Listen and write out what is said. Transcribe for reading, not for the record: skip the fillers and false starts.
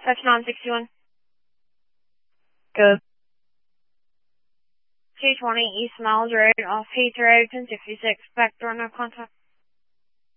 Touchdown 61. Good. 220 East Miles Road off Heath Road, 1066. Back door, no contact.